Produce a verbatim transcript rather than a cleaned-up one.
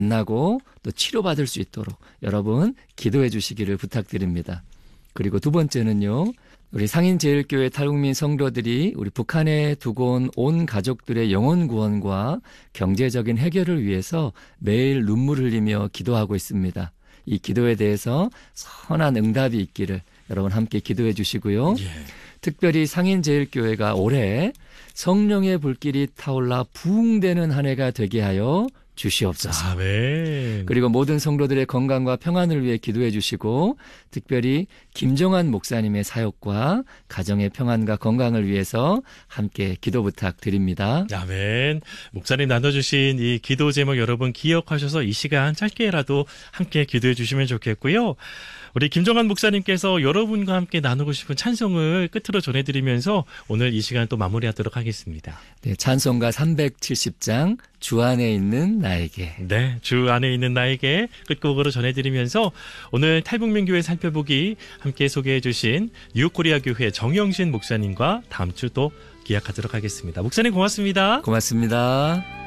만나고 또 치료받을 수 있도록 여러분 기도해 주시기를 부탁드립니다. 그리고 두 번째는요. 우리 상인제일교회 탈북민 성도들이 우리 북한에 두고 온 온 가족들의 영혼 구원과 경제적인 해결을 위해서 매일 눈물 흘리며 기도하고 있습니다. 이 기도에 대해서 선한 응답이 있기를 여러분 함께 기도해 주시고요. 예. 특별히 상인제일교회가 올해 성령의 불길이 타올라 부흥되는 한 해가 되게 하여 주시옵소서. 아멘. 그리고 모든 성도들의 건강과 평안을 위해 기도해 주시고 특별히 김정환 목사님의 사역과 가정의 평안과 건강을 위해서 함께 기도 부탁드립니다. 아멘. 목사님 나눠주신 이 기도 제목 여러분 기억하셔서 이 시간 짧게라도 함께 기도해 주시면 좋겠고요. 우리 김정환 목사님께서 여러분과 함께 나누고 싶은 찬송을 끝으로 전해드리면서 오늘 이 시간 또 마무리하도록 하겠습니다. 네, 찬송가 삼백칠십 장 주 안에 있는 나에게. 네, 주 안에 있는 나에게 끝곡으로 전해드리면서 오늘 탈북민교회 살펴보기 함께 소개해 주신 뉴코리아 교회 정영신 목사님과 다음 주 또 기약하도록 하겠습니다. 목사님 고맙습니다. 고맙습니다.